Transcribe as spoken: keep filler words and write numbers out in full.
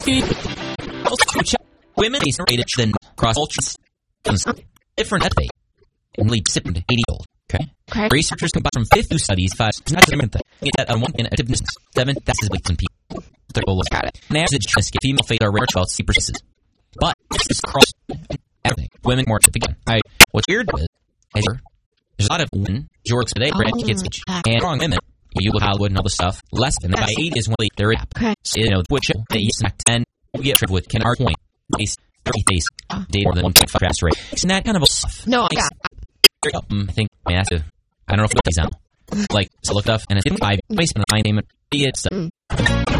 Women is rated than cross ultras. Different at only eighty old. Okay. Okay. Researchers combine from fifth studies five not to remember that. Get that on one in activeness. Seven that's his weight in people. Third goal got it. An average chance get female fate are rare about C persists. But this is across everything. Women more again. I what's weird is there's a lot of women jorks today for oh, kids age. And strong women. You look Hollywood and all this stuff. Less than by eight is when they're at. Okay. So, you know, which they use ten. We get tripped with can our point. Base thirty days. Date more than one point five pass rate. Isn't that kind of a stuff? No, I got Um, I think I have to. I don't know if it these out. Like, so I looked up and it's five. Based on the name, it's